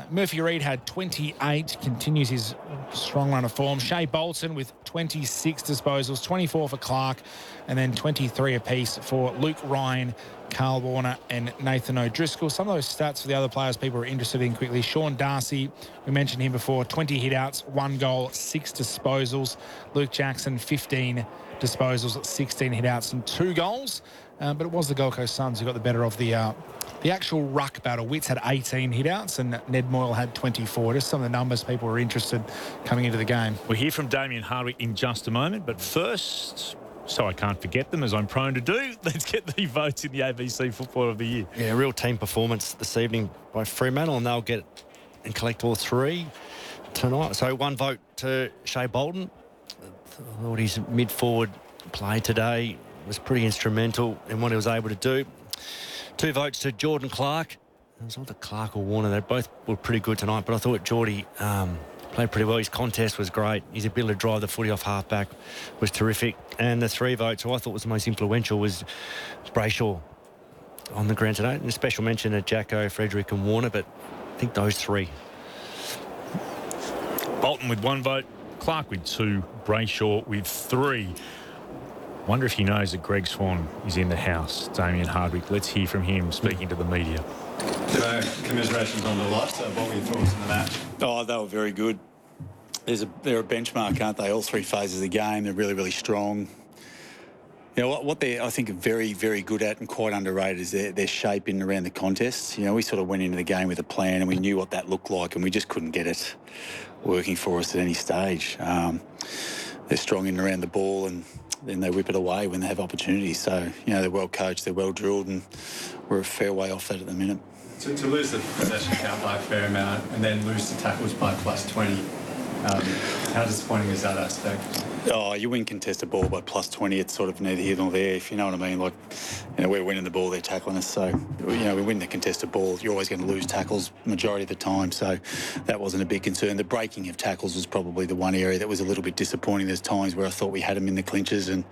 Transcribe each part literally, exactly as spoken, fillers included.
Murphy Reid had twenty-eight, continues his strong run of form. Shea Bolton with twenty-six disposals, twenty-four for Clark, and then twenty-three apiece for Luke Ryan, Carl Warner and Nathan O'Driscoll. Some of those stats for the other players people are interested in quickly. Sean Darcy, we mentioned him before, twenty hit-outs, one goal, six disposals. Luke Jackson, fifteen disposals, sixteen hit-outs and two goals. Uh, but it was the Gold Coast Suns who got the better of the uh, the actual ruck battle. Witts had eighteen hit-outs and Ned Moyle had twenty-four. Just some of the numbers people were interested coming into the game. We'll hear from Damien Hardwick in just a moment, but first, so I can't forget them as I'm prone to do, let's get the votes in the A B C Footballer of the Year. Yeah, real team performance this evening by Fremantle, and they'll get and collect all three tonight. So one vote to Shea Bolton. I thought his mid-forward play today was pretty instrumental in what he was able to do. Two votes to Jordan Clark. It was either Clark or Warner. They both were pretty good tonight, but I thought Geordie um, played pretty well. His contest was great. His ability to drive the footy off half-back was terrific. And the three votes who I thought was the most influential was Brayshaw on the ground today. And a special mention to Jacko, Frederick and Warner, but I think those three. Bolton with one vote, Clark with two, Brayshaw with three. Wonder if he knows that Greg Swan is in the house, Damien Hardwick. Let's hear from him speaking to the media. G'day, commiserations on the lot. So what were your thoughts on the match? Oh, they were very good. There's a, they're a benchmark, aren't they? All three phases of the game, they're really, really strong. You know, what, what they're, I think, very, very good at and quite underrated is their, their shape in and around the contests. You know, we sort of went into the game with a plan and we knew what that looked like and we just couldn't get it working for us at any stage. Um, they're strong in and around the ball and then they whip it away when they have opportunities. So, you know, they're well coached, they're well drilled, and we're a fair way off that at the minute. To, to lose the possession count by a fair amount and then lose the tackles by plus twenty, um, how disappointing is that aspect? Oh, you win contested ball by plus twenty, it's sort of neither here nor there, if you know what I mean. Like, you know, we're winning the ball, they're tackling us. So, you know, we win the contested ball, you're always going to lose tackles majority of the time. So that wasn't a big concern. The breaking of tackles was probably the one area that was a little bit disappointing. There's times where I thought we had them in the clinches and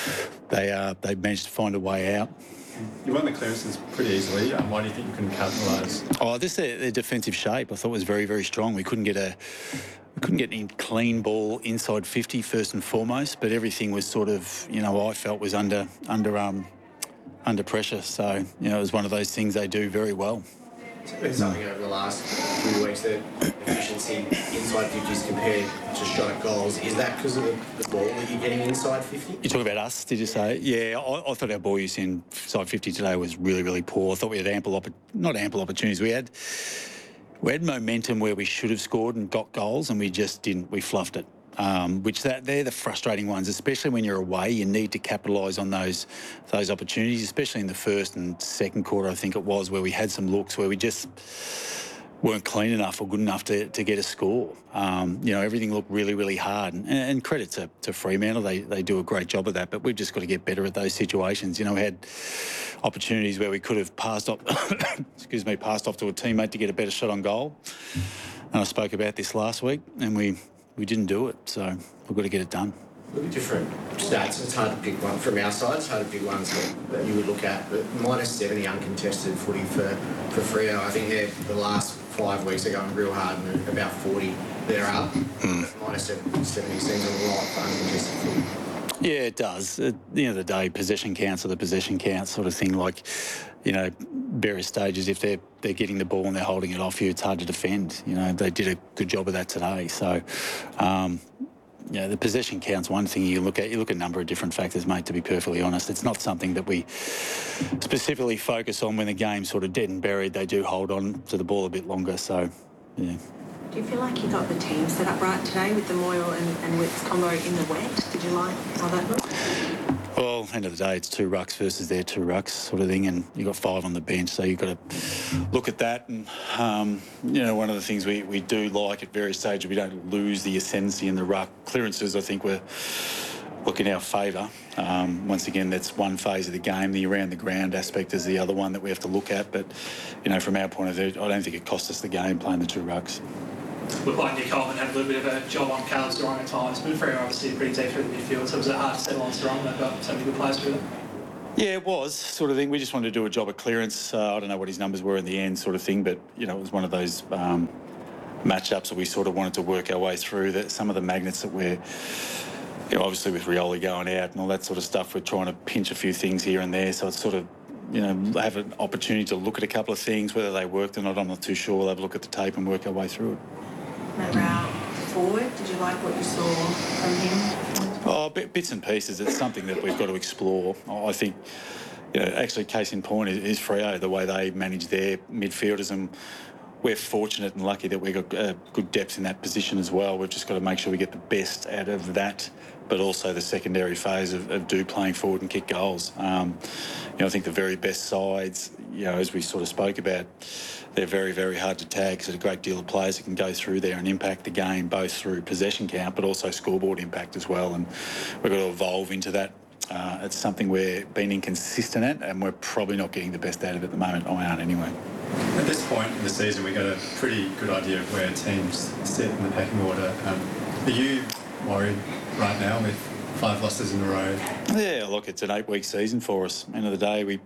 they uh, they managed to find a way out. You won the clearances pretty easily. Um, why do you think you couldn't capitalise? Oh, this their, their defensive shape I thought was very, very strong. We couldn't get a we couldn't get any clean ball inside fifty first and foremost, but everything was sort of, you know, I felt was under under um under pressure. So, you know, it was one of those things they do very well. It's been something over the last few weeks that efficiency inside fifties compared to shot at goals. Is that because of the, the ball that you're getting inside fifty? You talk about us, did you say? Yeah, I, I thought our ball use inside fifty today was really, really poor. I thought we had ample, opp- not ample opportunities. We had we had momentum where we should have scored and got goals, and we just didn't. We fluffed it. Um, which that they're the frustrating ones, especially when you're away. You need to capitalise on those those opportunities, especially in the first and second quarter. I think it was where we had some looks where we just weren't clean enough or good enough to, to get a score. Um, you know, everything looked really, really hard. And, and credit to, to Fremantle, they they do a great job of that. But we've just got to get better at those situations. You know, we had opportunities where we could have passed off, excuse me, passed off to a teammate to get a better shot on goal. And I spoke about this last week, and we. We didn't do it, so we've got to get it done. Look at different stats. It's hard to pick one from our side. It's hard to pick ones that, that you would look at. But minus seventy uncontested footy for, for Freo. I think they're the last five weeks are going real hard and about forty they're up. Mm. Minus seventy seems a lot for uncontested footy. Yeah, it does. At the end of the day, possession counts are the possession counts sort of thing. Like, you know, various stages, if they're they're getting the ball and they're holding it off you, it's hard to defend. You know, they did a good job of that today. So, um, you know, the possession counts one thing you look at. You look at a number of different factors, mate, to be perfectly honest. It's not something that we specifically focus on when the game's sort of dead and buried. They do hold on to the ball a bit longer. So, yeah. Do you feel like you got the team set up right today with the Moyle and, and Witts combo in the wet? Did you like how that looked? Well, end of the day, it's two rucks versus their two rucks sort of thing, and you've got five on the bench, so you've got to look at that. And, um, you know, one of the things we, we do like at various stages, we don't lose the ascendancy in the ruck. Clearances, I think, were look in our favour. Um, once again, that's one phase of the game. The around the ground aspect is the other one that we have to look at. But, you know, from our point of view, I don't think it cost us the game playing the two rucks. Looked like Nick Coleman had a little bit of a job on Caleb Strong at times, but Freo obviously pretty deep through the midfield, so was it hard to settle on Strong? They've got so many good players through them. Yeah, it was sort of thing. We just wanted to do a job of clearance. Uh, I don't know what his numbers were in the end, sort of thing, but you know, it was one of those um, matchups that we sort of wanted to work our way through. That some of the magnets that we're, you know, obviously with Rioli going out and all that sort of stuff, we're trying to pinch a few things here and there. So it's sort of, you know, have an opportunity to look at a couple of things, whether they worked or not. I'm not too sure. We'll have a look at the tape and work our way through it. Matt Rowell, forward, did you like what you saw from him? Oh, bits and pieces. It's something that we've got to explore. I think, you know, actually, case in point is, is Freo, the way they manage their midfielders, and we're fortunate and lucky that we've got uh, good depth in that position as well. We've just got to make sure we get the best out of that, but also the secondary phase of, of do playing forward and kick goals. Um, you know, I think the very best sides, you know, as we sort of spoke about, they're very, very hard to tag because there's a great deal of players that can go through there and impact the game, both through possession count, but also scoreboard impact as well. And we've got to evolve into that. Uh, it's something we're being inconsistent at, and we're probably not getting the best out of it at the moment. I aren't anyway. At this point in the season, we got a pretty good idea of where teams sit in the pecking order. Um, are you worried right now with five losses in a row? Yeah, look, it's an eight-week season for us. End of the day, we...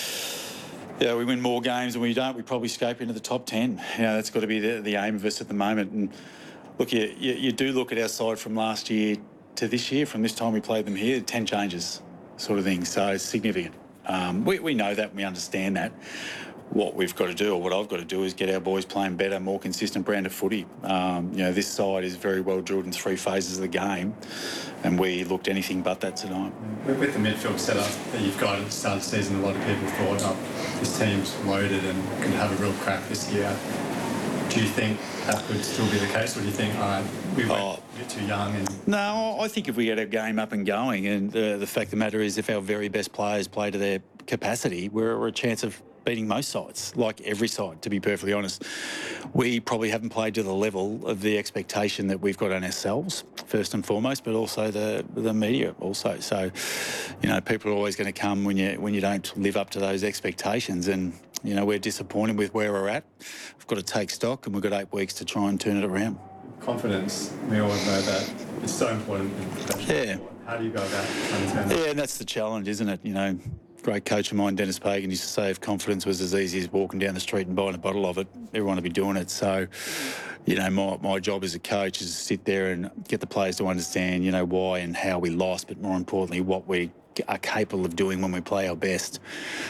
Yeah, we win more games than we don't. We probably scape into the top ten. You know, that's got to be the, the aim of us at the moment. And look, you, you, you do look at our side from last year to this year, from this time we played them here, ten changes sort of thing. So it's significant. Um, we, we know that and we understand that. What we've got to do, or what I've got to do, is get our boys playing better, more consistent brand of footy. Um, you know, this side is very well drilled in three phases of the game, and we looked anything but that tonight. With, with the midfield setup that you've got at the start of the season, a lot of people thought, oh, this team's loaded and can have a real crack this year. Do you think that could still be the case, or do you think, all right, we went Oh. a bit too young? And No, I think if we get our game up and going, and uh, the fact of the matter is, if our very best players play to their capacity, we're, we're a chance of beating most sides, like every side, to be perfectly honest. We probably haven't played to the level of the expectation that we've got on ourselves, first and foremost, but also the the media also. So, you know, people are always going to come when you when you don't live up to those expectations, and, you know, we're disappointed with where we're at. We've got to take stock, and we've got eight weeks to try and turn it around. confidence, we all know that it's so important in professional Yeah. sport. How do you go about trying to turn that? Yeah, and that's the challenge, isn't it? You know, great coach of mine, Dennis Pagan, used to say if confidence was as easy as walking down the street and buying a bottle of it, everyone would be doing it. So, you know, my, my job as a coach is to sit there and get the players to understand, you know, why and how we lost, but more importantly, what we are capable of doing when we play our best.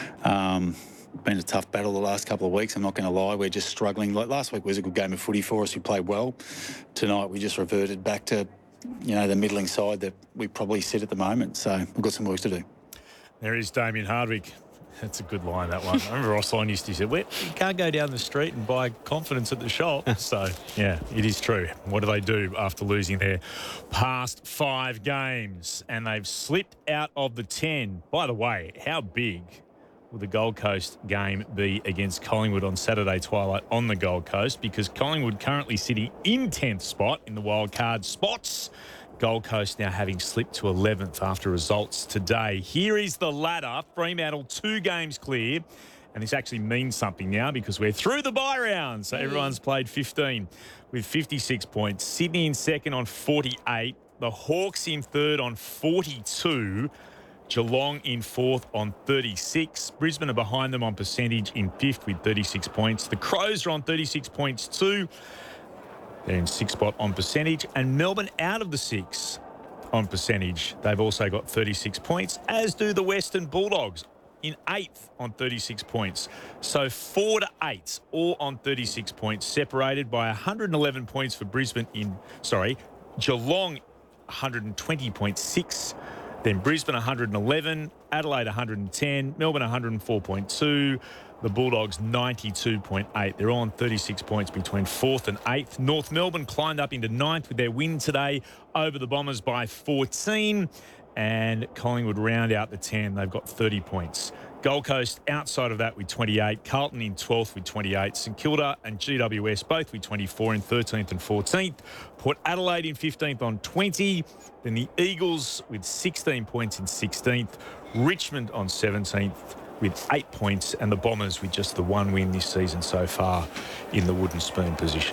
Um, been a tough battle the last couple of weeks, I'm not going to lie. We're just struggling. Like last week was a good game of footy for us. We played well. Tonight we just reverted back to, you know, the middling side that we probably sit at the moment. So we've got some work to do. There is Damien Hardwick. That's a good line, that one. I remember Ross Lyon used to say, well, you can't go down the street and buy confidence at the shop. So, yeah, it is true. What do they do after losing their past five games? And they've slipped out of the ten. By the way, how big will the Gold Coast game be against Collingwood on Saturday twilight on the Gold Coast? Because Collingwood currently sitting in tenth spot in the wild card spots. Gold Coast now having slipped to eleventh after results today. Here is the ladder. Fremantle two games clear. And this actually means something now because we're through the bye round. So everyone's played fifteen with fifty-six points. Sydney in second on forty-eight. The Hawks in third on forty-two. Geelong in fourth on thirty-six. Brisbane are behind them on percentage in fifth with thirty-six points. The Crows are on thirty-six points too. They're in sixth spot on percentage. And Melbourne out of the six on percentage. They've also got thirty-six points, as do the Western Bulldogs in eighth on thirty-six points. So four to eight, all on thirty-six points, separated by one hundred eleven points for Brisbane in, sorry, Geelong one hundred twenty point six. Then Brisbane one hundred eleven, Adelaide one hundred ten, Melbourne one hundred four point two, the Bulldogs ninety-two point eight. They're all on thirty-six points between fourth and eighth. North Melbourne climbed up into ninth with their win today over the Bombers by fourteen. And Collingwood round out the ten. They've got thirty points. Gold Coast outside of that with twenty-eight. Carlton in twelfth with twenty-eight. St Kilda and G W S both with twenty-four in thirteenth and fourteenth. Port Adelaide in fifteenth on twenty. Then the Eagles with sixteen points in sixteenth. Richmond on seventeenth with eight points. And the Bombers with just the one win this season so far in the wooden spoon position.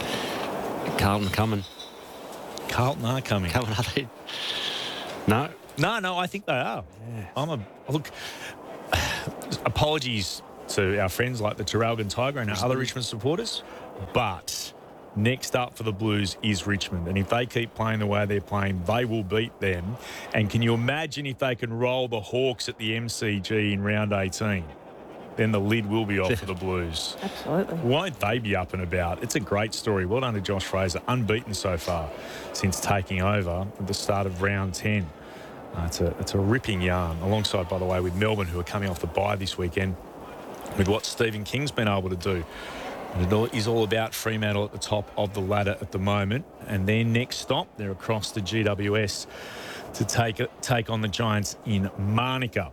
Carlton coming. Carlton are coming. Coming, are they? No. No, no, I think they are. Yeah. I'm a look. Apologies to our friends like the Traralgon Tiger and our other Richmond supporters, but next up for the Blues is Richmond, and if they keep playing the way they're playing, they will beat them. And can you imagine if they can roll the Hawks at the M C G in round eighteen? Then the lid will be off for the Blues. Absolutely. Won't they be up and about? It's a great story. Well done to Josh Fraser, unbeaten so far since taking over at the start of round ten. Uh, it's a it's a ripping yarn, alongside, by the way, with Melbourne, who are coming off the bye this weekend, with what Stephen King's been able to do. And it is all about Fremantle at the top of the ladder at the moment. And their next stop, they're across the G W S to take take on the Giants in Manuka.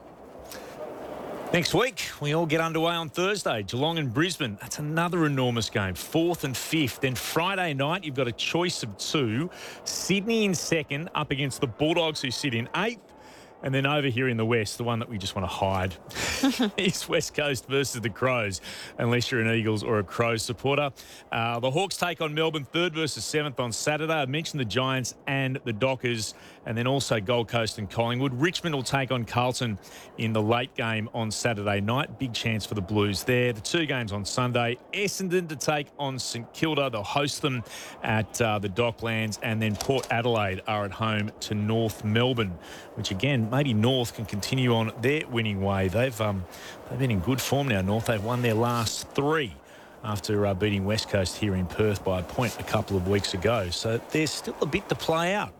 Next week, we all get underway on Thursday. Geelong and Brisbane. That's another enormous game. Fourth and fifth. Then Friday night, you've got a choice of two. Sydney in second, up against the Bulldogs, who sit in eighth. And then over here in the West, the one that we just want to hide is West Coast versus the Crows, unless you're an Eagles or a Crows supporter. Uh, the Hawks take on Melbourne, third versus seventh on Saturday. I mentioned the Giants and the Dockers, and then also Gold Coast and Collingwood. Richmond will take on Carlton in the late game on Saturday night. Big chance for the Blues there. The two games on Sunday. Essendon to take on St Kilda. They'll host them at uh, the Docklands, and then Port Adelaide are at home to North Melbourne, which again, maybe North can continue on their winning way. They've um, they've been in good form now, North. They've won their last three after uh, beating West Coast here in Perth by a point a couple of weeks ago. So there's still a bit to play out.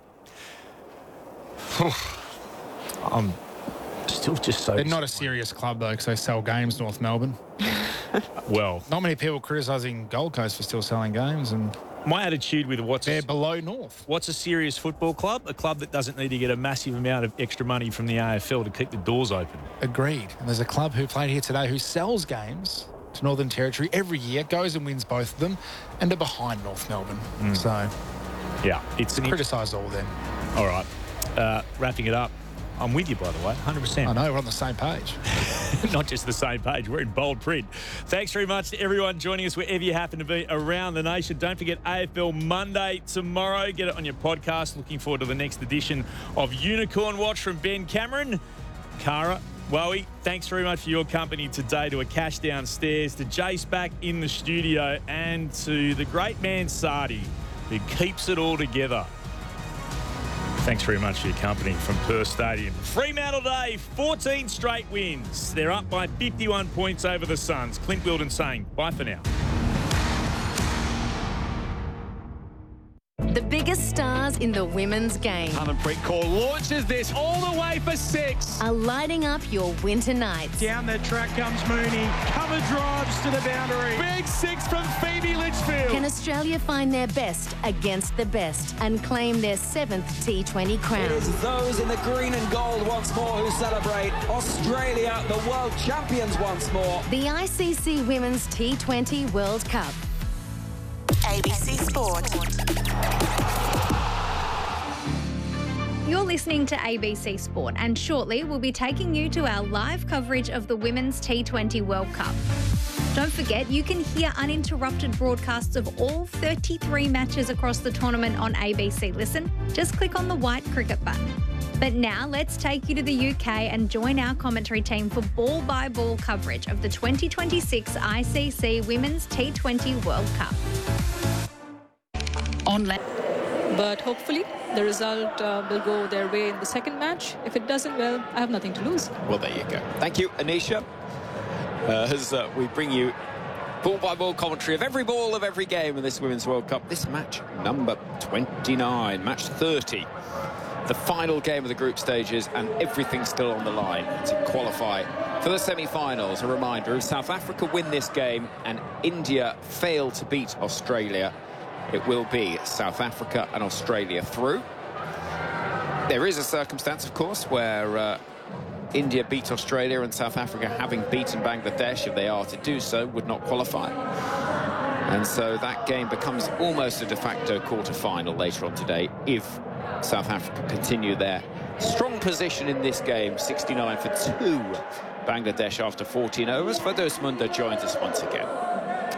I'm still just so... They're not a serious club, though, because they sell games, North Melbourne. Well... Not many people criticising Gold Coast for still selling games, and... My attitude with what's... They're a, below North. What's a serious football club? A club that doesn't need to get a massive amount of extra money from the A F L to keep the doors open. Agreed. And there's a club who played here today who sells games to Northern Territory every year, goes and wins both of them, and are behind North Melbourne. Mm. So, yeah, it's an... Criticise all then. All right. Uh, wrapping it up. I'm with you, by the way, one hundred percent. I know, we're on the same page. Not just the same page, we're in bold print. Thanks very much to everyone joining us wherever you happen to be around the nation. Don't forget A F L Monday tomorrow. Get it on your podcast. Looking forward to the next edition of Unicorn Watch from Ben Cameron. Cara, Wowie, thanks very much for your company today. To a cash downstairs, to Jace back in the studio, and to the great man Sardi, who keeps it all together. Thanks very much for your company from Perth Stadium. Fremantle Day, fourteen straight wins. They're up by fifty-one points over the Suns. Clint Wilden saying bye for now. The biggest stars in the women's game Harmanpreet Kaur launches this all the way for six. are lighting up your winter nights. Down the track comes Mooney. Cover drives to the boundary. Big six from Phoebe Litchfield. Can Australia find their best against the best and claim their seventh T twenty crown? It is those in the green and gold once more who celebrate. Australia, the world champions once more. The I C C Women's T twenty World Cup. A B C Sport. You're listening to A B C Sport, and shortly we'll be taking you to our live coverage of the Women's T twenty World Cup. Don't forget, you can hear uninterrupted broadcasts of all thirty-three matches across the tournament on A B C Listen. Just click on the white cricket button. But now let's take you to the U K and join our commentary team for ball-by-ball coverage of the twenty twenty-six I C C Women's T twenty World Cup. On but hopefully the result uh, will go their way in the second match. If it doesn't, well, I have nothing to lose. Well, there you go. Thank you, Anisha. Uh, as uh, we bring you ball-by-ball commentary of every ball of every game in this Women's World Cup. This match number twenty-nine, match thirty. The final game of the group stages, and everything's still on the line to qualify for the semi-finals. A reminder, if South Africa win this game and India fail to beat Australia, it will be South Africa and Australia through. There is a circumstance, of course, where uh, India beat Australia and South Africa, having beaten Bangladesh, if they are to do so, would not qualify. And so that game becomes almost a de facto quarter-final later on today if South Africa continue their strong position in this game, sixty-nine for two. Bangladesh after fourteen overs. Fados Munda joins us once again.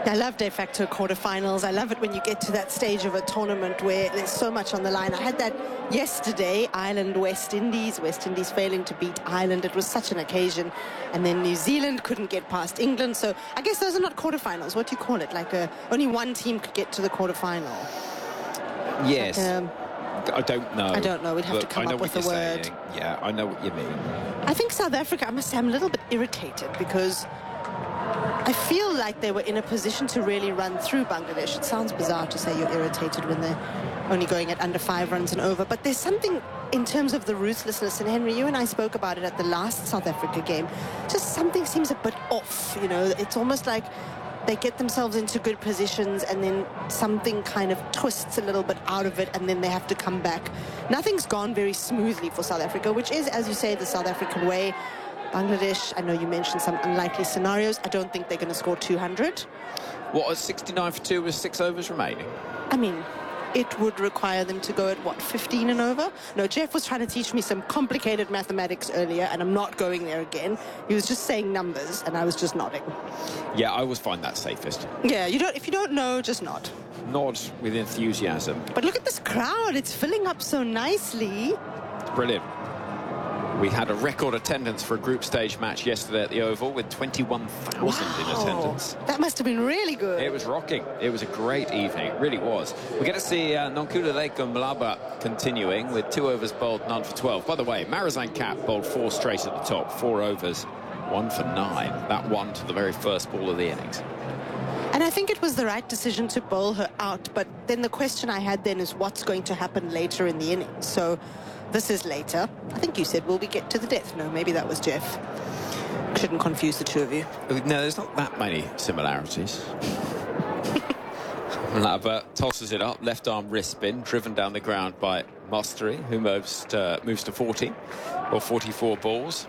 I love de facto quarterfinals. I love it when you get to that stage of a tournament where there's so much on the line. I had that yesterday, Ireland, West Indies. West Indies failing to beat Ireland. It was such an occasion. And then New Zealand couldn't get past England. So I guess those are not quarterfinals. What do you call it? Like a, only one team could get to the quarterfinal. Yes. Like, um, I don't know. I don't know. We'd have to come up with a word. Saying. Yeah, I know what you mean. I think South Africa, I must say, I'm a little bit irritated because I feel like they were in a position to really run through Bangladesh. It sounds bizarre to say you're irritated when they're only going at under five runs and over, but there's something in terms of the ruthlessness, and Henry, you and I spoke about it at the last South Africa game. Just something seems a bit off, you know. It's almost like they get themselves into good positions and then something kind of twists a little bit out of it and then they have to come back. Nothing's gone very smoothly for South Africa, which is, as you say, the South African way. Bangladesh, I know you mentioned some unlikely scenarios. I don't think they're going to score two hundred. What, a sixty-nine for two with six overs remaining? I mean, it would require them to go at, what, fifteen and over? No, Jeff was trying to teach me some complicated mathematics earlier, and I'm not going there again. He was just saying numbers, and I was just nodding. Yeah, I always find that safest. Yeah, you don't. If you don't know, just nod. Nod with enthusiasm. But look at this crowd. It's filling up so nicely. It's brilliant. We had a record attendance for a group stage match yesterday at the Oval with twenty-one thousand wow. in attendance. That must have been really good. It was rocking. It was a great evening. It really was. We get to see uh, Nonkululeko Mlaba continuing with two overs bowled, none for twelve. By the way, Marizanne Kapp bowled four straight at the top, four overs, one for nine. That one to the very first ball of the innings. And I think it was the right decision to bowl her out. But then the question I had then is what's going to happen later in the innings? So this is later. I think you said, will we get to the death? No, maybe that was Jeff. Shouldn't confuse the two of you. No, there's not that many similarities. Mlaba tosses it up, left arm wrist spin, driven down the ground by Mostri, who moves to, moves to forty, or forty-four balls.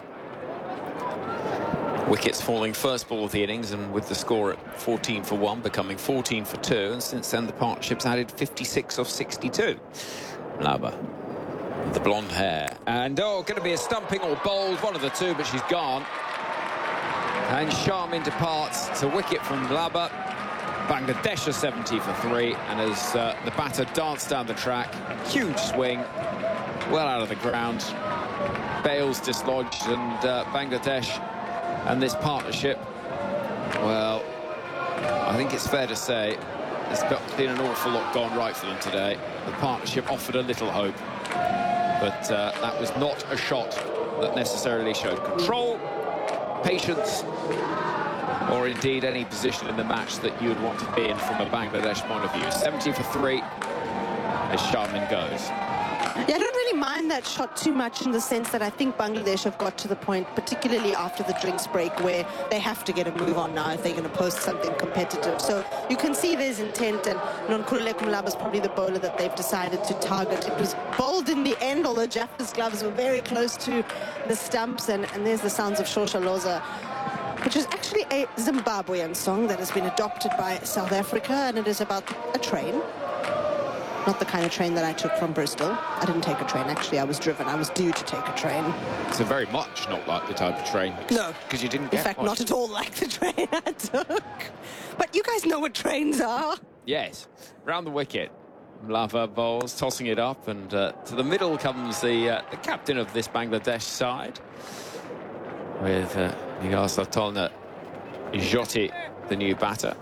Wickets falling first ball of the innings, and with the score at fourteen for one, becoming fourteen for two, and since then the partnership's added fifty-six of sixty-two. Mlaba. The blonde hair, and oh, going to be a stumping or bowled, one of the two, but she's gone. And Sharmin departs to wicket from Mlaba. Bangladesh are seventy for three, and as uh, the batter danced down the track, huge swing, well out of the ground. Bails dislodged, and uh, Bangladesh and this partnership, well, I think it's fair to say there's been an awful lot gone right for them today. The partnership offered a little hope, but uh, that was not a shot that necessarily showed control, patience, or indeed any position in the match that you would want to be in from a Bangladesh point of view. seventy for three as Sharmin goes. Yeah, I don't really mind that shot too much in the sense that I think Bangladesh have got to the point, particularly after the drinks break, where they have to get a move on now if they're going to post something competitive. So you can see there's intent, and Nonkululeko Mlaba is probably the bowler that they've decided to target. It was bowled in the end, although Jaffer's gloves were very close to the stumps, and, and there's the sounds of Shoshaloza, which is actually a Zimbabwean song that has been adopted by South Africa, and it is about a train. Not the kind of train that I took from Bristol. I didn't take a train, actually. I was driven. I was due to take a train. So very much not like the type of train. No. Because you didn't get In fact, one. not at all like the train I took. But you guys know what trains are. Yes. Round the wicket. Mlaba bowls, tossing it up, and uh, to the middle comes the, uh, the captain of this Bangladesh side, with uh, Nigasatolna Jyoti, the new batter.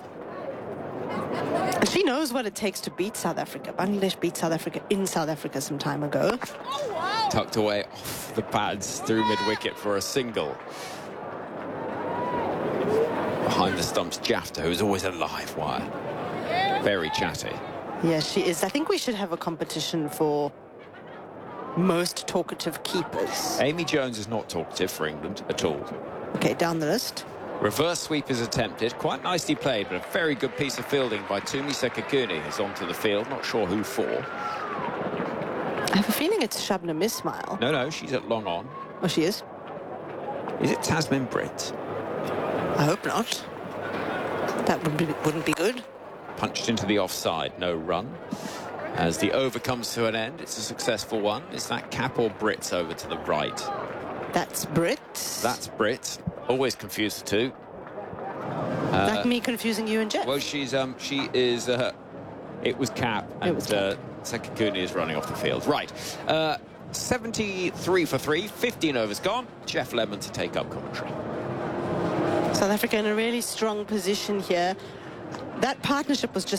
She knows what it takes to beat South Africa. Bangladesh beat South Africa in South Africa some time ago. Tucked away off the pads through mid-wicket for a single. Behind the stumps, Jafta, who's always a live wire. Very chatty. Yeah, she is. I think we should have a competition for most talkative keepers. Amy Jones is not talkative for England at all. Okay, down the list. Reverse sweep is attempted. Quite nicely played, but a very good piece of fielding by Tumi Sekakuni is onto the field. Not sure who for. I have a feeling it's Shabnam Ismail. No, no, she's at long on. Oh, she is? Is it Tasmin Britt? I hope not. That wouldn't be, wouldn't be good. Punched into the offside, no run. As the over comes to an end, it's a successful one. Is that Kapp or Britt over to the right? That's Britt. That's Britt. Always confused the two. Uh, like me confusing you and Jeff. Well, she's um, she is. Uh, it was Cap, and was uh, Sekakuni is running off the field. Right. Uh, seventy-three for three, fifteen overs gone. Jeff Lemon to take up commentary. South Africa in a really strong position here. That partnership was just